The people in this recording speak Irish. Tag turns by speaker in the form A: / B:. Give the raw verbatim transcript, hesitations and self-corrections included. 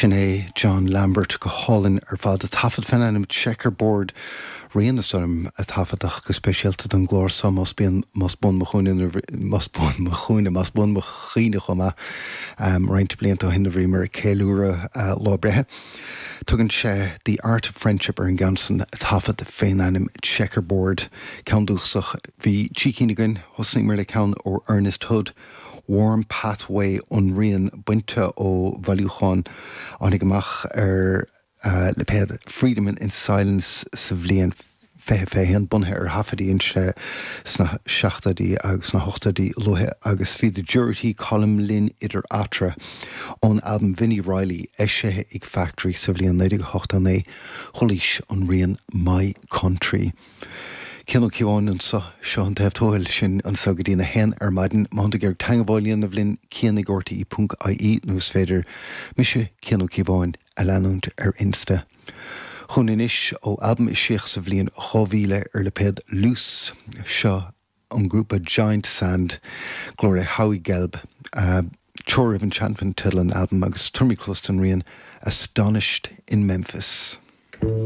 A: Sinné John Lambert go hálinn ar fad a tafod fan an checkerboard rian storm a tafadach go specialta don glór sam mas bíon mas bon mo chuine mas bon mo chuine mas bon mo chuine chuma um, reint blianta hinna bhrí mar céúra uh, lá brethe. Tugann sé The Art of Friendship ar an gansan a tafad féin anim checkerboard ceanúsach bhí tícínigan hosning mar le ceann ó Ernest Hood Warm Pathway on Rian Bunta o Valuchan on Igamach er uh, le ped Freedom in Silence Civilian Fehe Fehen Bunhe er Hafadi in Sre Sna Shachta di agus na Hochta di Lohe agus fi the Jurity Column Lin Ider Atra on album Vinnie Riley Eshe Ig Factory Civilian Ledig Hochta ne Holish on Rian My Country. Cian Ciaán an sa seo an taobh tóil sin an sagadína hen ar maidin mánta gur teanghbháilíonn na bhlinn Cian Gorta í punk I E nús féidir mise Cian Ciaán a leanúnt ar Insta. Chun inis ó album is siach sa bhliain chohíle ar le ped Loose seo an grúpa Giant Sand glóir Howie Gelb uh, Chor of Enchantment title an album agus Turmí Cluston rian Astonished in Memphis.